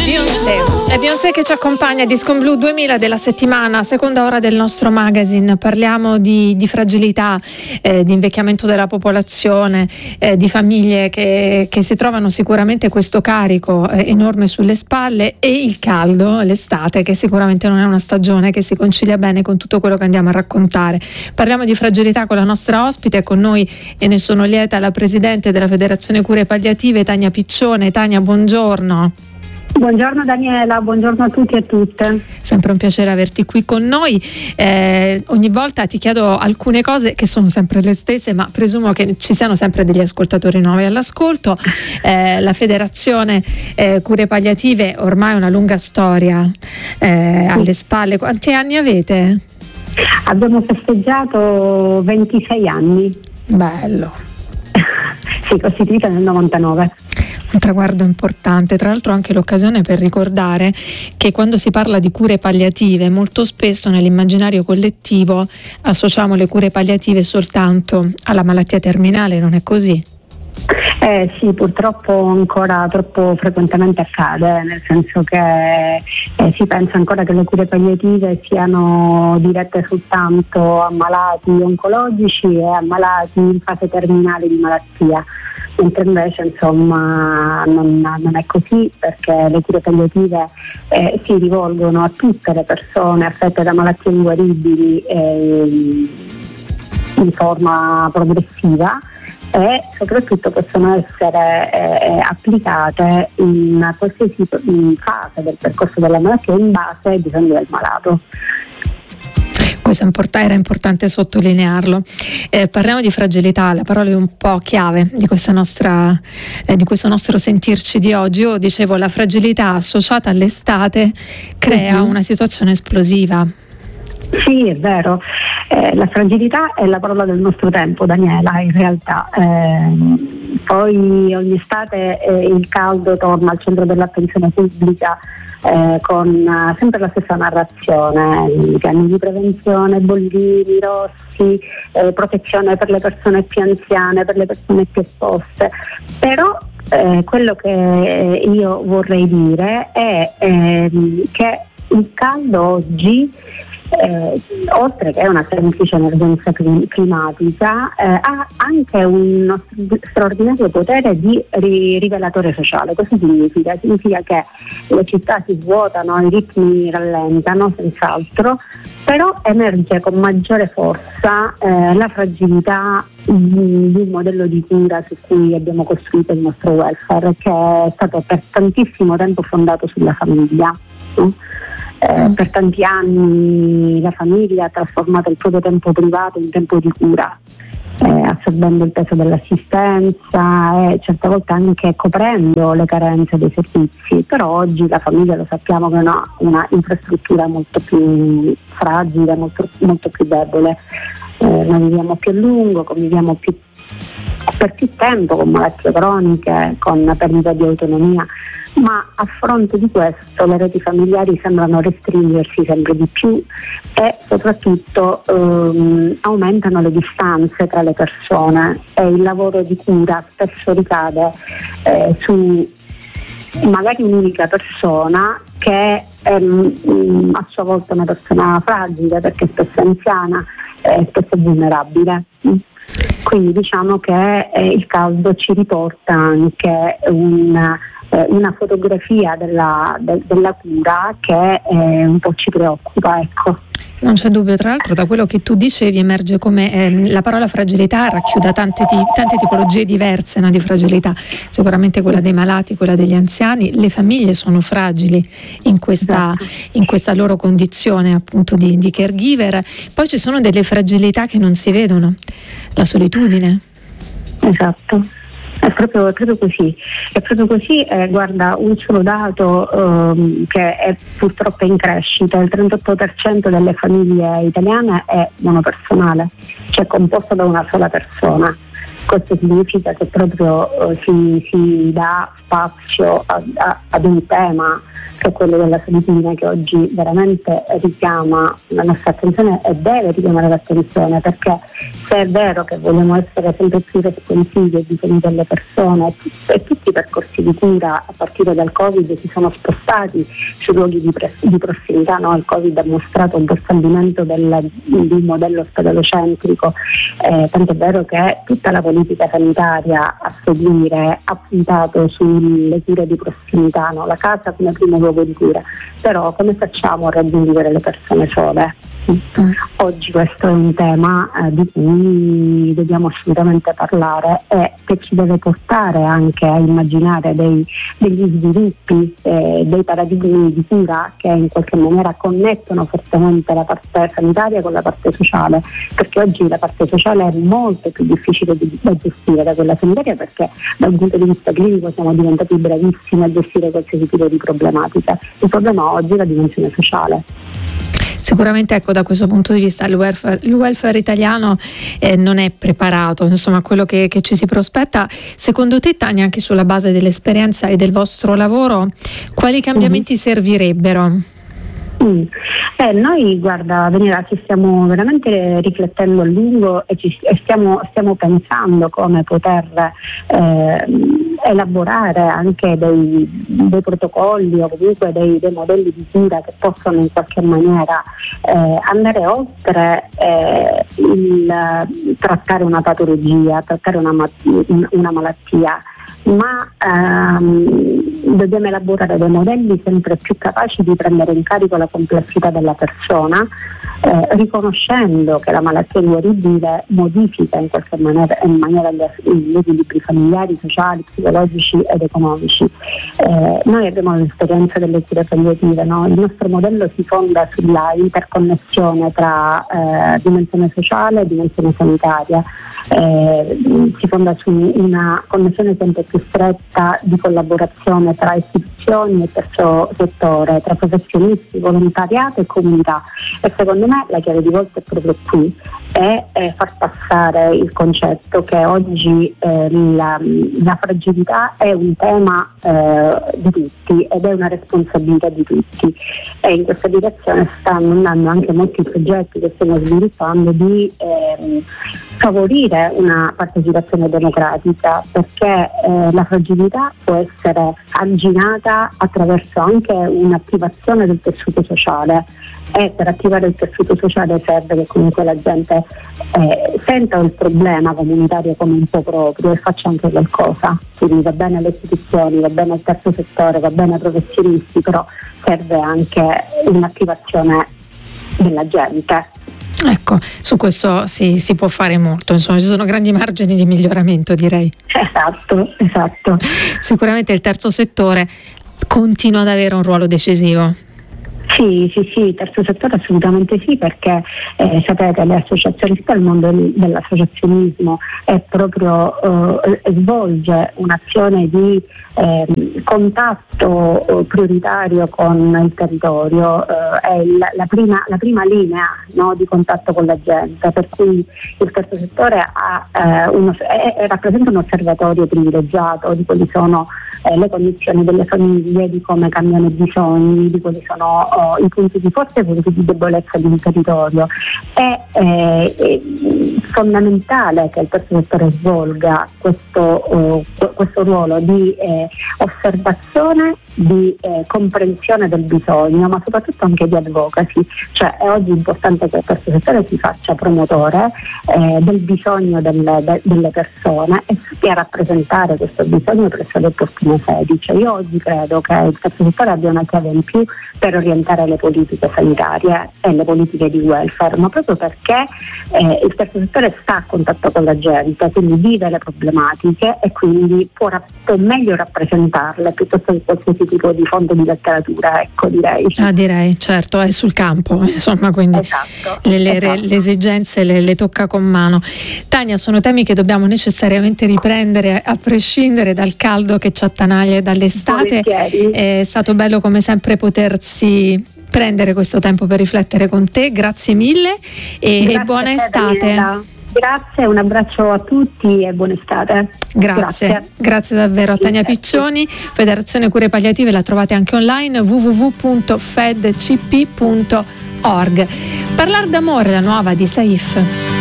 È Beyoncé che ci accompagna, Disco Blu 2000 della settimana, seconda ora del nostro magazine. Parliamo di fragilità, di invecchiamento della popolazione, di famiglie che si trovano sicuramente questo carico enorme sulle spalle, e il caldo, l'estate, che sicuramente non è una stagione che si concilia bene con tutto quello che andiamo a raccontare. Parliamo di fragilità con la nostra ospite, con noi, e ne sono lieta, la presidente della Federazione Cure Palliative, Tania Piccione. Tania, buongiorno. Buongiorno Daniela, buongiorno a tutti e a tutte. Sempre un piacere averti qui con noi. Ogni volta ti chiedo alcune cose che sono sempre le stesse, ma presumo che ci siano sempre degli ascoltatori nuovi all'ascolto. La Federazione Cure Palliative ormai è una lunga storia alle spalle. Quanti anni avete? Abbiamo festeggiato 26 anni. Bello. Sì, costituita nel 99. Un traguardo importante, tra l'altro anche l'occasione per ricordare che quando si parla di cure palliative molto spesso nell'immaginario collettivo associamo le cure palliative soltanto alla malattia terminale, non è così? Sì, purtroppo ancora troppo frequentemente accade, nel senso che si pensa ancora che le cure palliative siano dirette soltanto a malati oncologici e a malati in fase terminale di malattia, mentre invece insomma non è così, perché le cure palliative si rivolgono a tutte le persone affette da malattie inguaribili in forma progressiva, e soprattutto possono essere applicate in qualsiasi fase del percorso della malattia in base ai bisogni del malato. Questo era importante sottolinearlo. Parliamo di fragilità, la parola è un po' chiave di questa nostra, di questo nostro sentirci di oggi. Io dicevo, la fragilità associata all'estate crea una situazione esplosiva. Sì, è vero. La fragilità è la parola del nostro tempo, Daniela, in realtà. Poi ogni estate il caldo torna al centro dell'attenzione pubblica con sempre la stessa narrazione: piani di prevenzione, bollini rossi, protezione per le persone più anziane, per le persone più esposte. Però quello che io vorrei dire è che il caldo oggi, oltre che una semplice emergenza climatica, ha anche un straordinario potere di rivelatore sociale. Cosa significa? Significa che le città si svuotano, i ritmi rallentano senz'altro, però emerge con maggiore forza la fragilità di un modello di cura su cui abbiamo costruito il nostro welfare, che è stato per tantissimo tempo fondato sulla famiglia. Per tanti anni la famiglia ha trasformato il proprio tempo privato in tempo di cura, assorbendo il peso dell'assistenza e certe volte anche coprendo le carenze dei servizi. Però oggi la famiglia, lo sappiamo, che ha una infrastruttura molto più fragile, molto più debole. Noi viviamo più a lungo, conviviamo per più tempo con malattie croniche, con perdita di autonomia, ma a fronte di questo le reti familiari sembrano restringersi sempre di più e soprattutto aumentano le distanze tra le persone, e il lavoro di cura spesso ricade su magari un'unica persona che è a sua volta una persona fragile, perché spesso è anziana e spesso vulnerabile. Quindi diciamo che il caldo ci riporta anche una fotografia della cura che un po' ci preoccupa, ecco. Non c'è dubbio, tra l'altro da quello che tu dicevi emerge come la parola fragilità racchiuda tante tipologie diverse, no, di fragilità, sicuramente quella dei malati, quella degli anziani. Le famiglie sono fragili in questa loro condizione appunto di caregiver. Poi ci sono delle fragilità che non si vedono, la solitudine. Esatto. È proprio così, guarda, un solo dato che è purtroppo in crescita: il 38% delle famiglie italiane è monopersonale, cioè composta da una sola persona. Questo significa che proprio si dà spazio ad un tema che è quello della solitudine, che oggi veramente richiama la nostra attenzione e deve richiamare l'attenzione, perché se è vero che vogliamo essere sempre più responsivi e vicini delle persone, e tutti i percorsi di cura a partire dal Covid si sono spostati su luoghi di prossimità, no? Il Covid ha mostrato un fallimento del modello ospedalocentrico, tant'è vero che tutta la politica sanitaria a seguire ha puntato sulle cure di prossimità, no? La casa come primo luogo di cura, però come facciamo a raggiungere le persone sole? Oggi questo è un tema di cui dobbiamo assolutamente parlare e che ci deve portare anche a immaginare degli sviluppi, dei paradigmi di cura che in qualche maniera connettono fortemente la parte sanitaria con la parte sociale, perché oggi la parte sociale è molto più difficile da gestire da quella sanitaria, perché da un punto di vista clinico siamo diventati bravissimi a gestire qualsiasi tipo di problematica. Il problema oggi è la dimensione sociale. Sicuramente, ecco, da questo punto di vista il welfare italiano non è preparato, insomma, a quello che ci si prospetta. Secondo te, Tania, anche sulla base dell'esperienza e del vostro lavoro, quali cambiamenti servirebbero? Noi, guarda, Daniela, ci stiamo veramente riflettendo a lungo e stiamo pensando come poter elaborare anche dei protocolli o comunque dei modelli di cura che possono in qualche maniera andare oltre il trattare una patologia, trattare una malattia, ma dobbiamo elaborare dei modelli sempre più capaci di prendere in carico la complessità della persona, riconoscendo che la malattia guaribile modifica in qualche maniera gli equilibri familiari, sociali, psicologici ed economici. Noi abbiamo l'esperienza delle cure palliative, no? Il nostro modello si fonda sulla interconnessione tra dimensione sociale e dimensione sanitaria, si fonda su una connessione sempre più stretta di collaborazione tra istituzioni e terzo settore, tra professionisti, volontariato e comunità, e secondo me la chiave di volta è proprio qui, è far passare il concetto che oggi la fragilità è un tema di tutti ed è una responsabilità di tutti, e in questa direzione stanno andando anche molti progetti che stiamo sviluppando di favorire una partecipazione democratica, perché la fragilità può essere arginata attraverso anche un'attivazione del tessuto sociale, e per attivare il tessuto sociale serve che comunque la gente senta il problema comunitario come un po' proprio e faccia anche qualcosa. Quindi va bene le istituzioni, va bene il terzo settore, va bene i professionisti, però serve anche un'attivazione della gente. Ecco, su questo si può fare molto, insomma ci sono grandi margini di miglioramento, direi. Esatto. Sicuramente il terzo settore continua ad avere un ruolo decisivo. Sì, terzo settore assolutamente sì, perché sapete, le associazioni, il mondo dell'associazionismo è proprio svolge un'azione di contatto prioritario con il territorio, è la prima linea, no, di contatto con la gente, per cui il terzo settore rappresenta un osservatorio privilegiato di quali sono le condizioni delle famiglie, di come cambiano i bisogni, di quali sono i punti di forza e i punti di debolezza di un territorio. È fondamentale che il terzo settore svolga questo ruolo di osservazione, di comprensione del bisogno, ma soprattutto anche di advocacy. Cioè è oggi importante che il terzo settore si faccia promotore del bisogno delle persone e sappia rappresentare questo bisogno presso le opportune sedi. Cioè io oggi credo che il terzo settore abbia una chiave in più per orientare le politiche sanitarie e le politiche di welfare, ma proprio perché il terzo settore sta a contatto con la gente, quindi vive le problematiche e quindi può meglio rappresentarle piuttosto che qualsiasi tipo di fondo di letteratura, ecco, direi. Direi, certo, è sul campo, insomma, quindi esatto. Le esigenze le tocca con mano. Tania, sono temi che dobbiamo necessariamente riprendere a prescindere dal caldo che ci attanaglia dall'estate. È stato bello come sempre potersi prendere questo tempo per riflettere con te, grazie mille e buona estate. Grazie, un abbraccio a tutti e buona estate. Grazie davvero a Tania Piccioni. Federazione Cure Palliative la trovate anche online, www.fedcp.org. Parlare d'amore, la nuova di Saif.